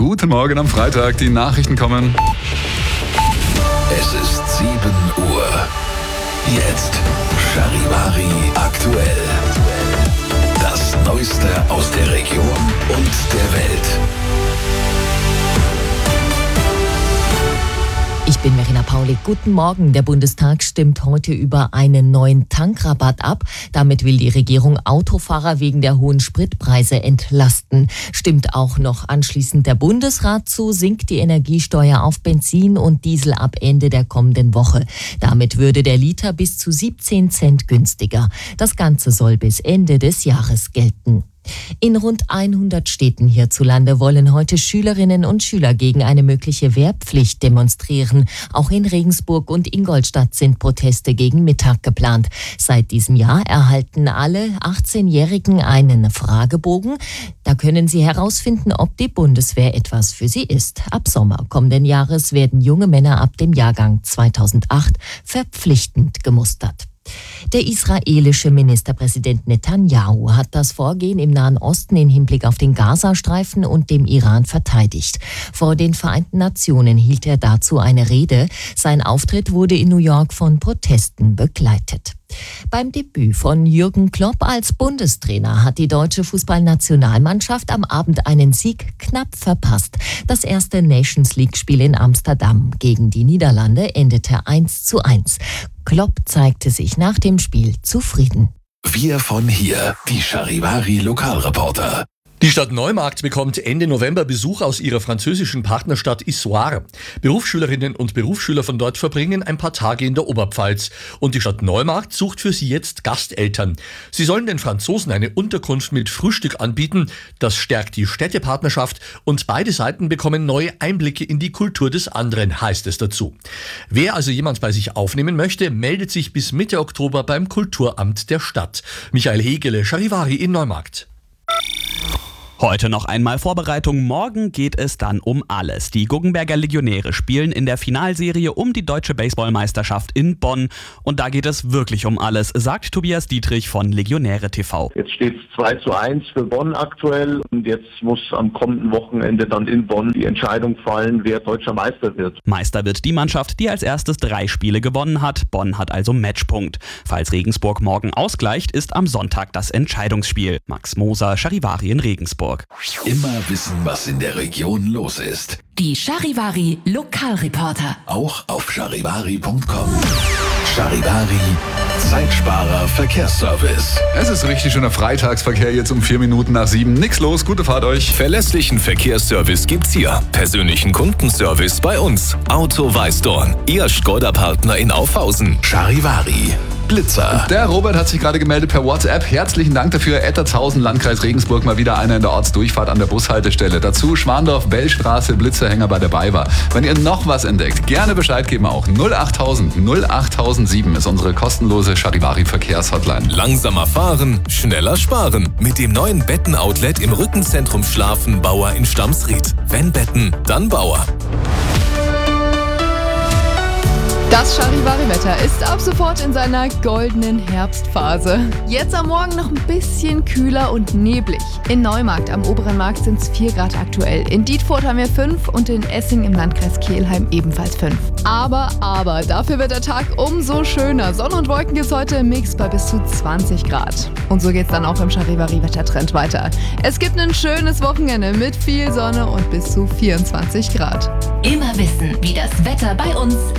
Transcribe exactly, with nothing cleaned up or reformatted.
Guten Morgen am Freitag, die Nachrichten kommen. Es ist sieben Uhr. Jetzt Charivari aktuell. Das Neueste aus der Region und der Welt. Ich bin Verena Paulik. Guten Morgen. Der Bundestag stimmt heute über einen neuen Tankrabatt ab. Damit will die Regierung Autofahrer wegen der hohen Spritpreise entlasten. Stimmt auch noch anschließend der Bundesrat zu, sinkt die Energiesteuer auf Benzin und Diesel ab Ende der kommenden Woche. Damit würde der Liter bis zu siebzehn Cent günstiger. Das Ganze soll bis Ende des Jahres gelten. In rund hundert Städten hierzulande wollen heute Schülerinnen und Schüler gegen eine mögliche Wehrpflicht demonstrieren. Auch in Regensburg und Ingolstadt sind Proteste gegen Mittag geplant. Seit diesem Jahr erhalten alle achtzehnjährigen einen Fragebogen. Da können sie herausfinden, ob die Bundeswehr etwas für sie ist. Ab Sommer kommenden Jahres werden junge Männer ab dem Jahrgang zweitausendacht verpflichtend gemustert. Der israelische Ministerpräsident Netanyahu hat das Vorgehen im Nahen Osten im Hinblick auf den Gazastreifen und dem Iran verteidigt. Vor den Vereinten Nationen hielt er dazu eine Rede. Sein Auftritt wurde in New York von Protesten begleitet. Beim Debüt von Jürgen Klopp als Bundestrainer hat die deutsche Fußballnationalmannschaft am Abend einen Sieg knapp verpasst. Das erste Nations-League-Spiel in Amsterdam gegen die Niederlande endete eins zu eins. Klopp zeigte sich nach dem Spiel zufrieden. Wir von hier, die Charivari Lokalreporter. Die Stadt Neumarkt bekommt Ende November Besuch aus ihrer französischen Partnerstadt Issoire. Berufsschülerinnen und Berufsschüler von dort verbringen ein paar Tage in der Oberpfalz. Und die Stadt Neumarkt sucht für sie jetzt Gasteltern. Sie sollen den Franzosen eine Unterkunft mit Frühstück anbieten. Das stärkt die Städtepartnerschaft und beide Seiten bekommen neue Einblicke in die Kultur des anderen, heißt es dazu. Wer also jemand bei sich aufnehmen möchte, meldet sich bis Mitte Oktober beim Kulturamt der Stadt. Michael Hegele, Charivari in Neumarkt. Heute noch einmal Vorbereitung, morgen geht es dann um alles. Die Guggenberger Legionäre spielen in der Finalserie um die deutsche Baseballmeisterschaft in Bonn. Und da geht es wirklich um alles, sagt Tobias Dietrich von Legionäre T V. Jetzt steht es zwei zu eins für Bonn aktuell und jetzt muss am kommenden Wochenende dann in Bonn die Entscheidung fallen, wer deutscher Meister wird. Meister wird die Mannschaft, die als erstes drei Spiele gewonnen hat. Bonn hat also Matchpunkt. Falls Regensburg morgen ausgleicht, ist am Sonntag das Entscheidungsspiel. Max Moser, Charivari in Regensburg. Immer wissen, was in der Region los ist. Die Charivari Lokalreporter. Auch auf charivari punkt com. Charivari, Zeitsparer Verkehrsservice. Es ist richtig schöner Freitagsverkehr jetzt um vier Minuten nach sieben. Nix los, gute Fahrt euch. Verlässlichen Verkehrsservice gibt's hier. Persönlichen Kundenservice bei uns. Auto Weißdorn, Ihr Skoda-Partner in Aufhausen. Charivari. Blitzer. Der Robert hat sich gerade gemeldet per WhatsApp. Herzlichen Dank dafür. Ettertshausen, Landkreis Regensburg, mal wieder einer in der Ortsdurchfahrt an der Bushaltestelle. Dazu Schwandorf, Bellstraße, Blitzerhänger bei der BayWa. Wenn ihr noch was entdeckt, gerne Bescheid geben auch. null achttausend null achttausendsieben ist unsere kostenlose Charivari Verkehrshotline. Langsamer fahren, schneller sparen. Mit dem neuen Betten-Outlet im Rückenzentrum Schlafen Bauer in Stamsried. Wenn Betten, dann Bauer. Das Charivari-Wetter ist ab sofort in seiner goldenen Herbstphase. Jetzt am Morgen noch ein bisschen kühler und neblig. In Neumarkt am Oberen Markt sind es vier Grad aktuell. In Dietfurt haben wir fünf und in Essing im Landkreis Kelheim ebenfalls fünf. Aber, aber, dafür wird der Tag umso schöner. Sonne und Wolken gibt es heute im Mix bei bis zu zwanzig Grad. Und so geht's dann auch im Charivari-Wettertrend weiter. Es gibt ein schönes Wochenende mit viel Sonne und bis zu vierundzwanzig Grad. Immer wissen, wie das Wetter bei uns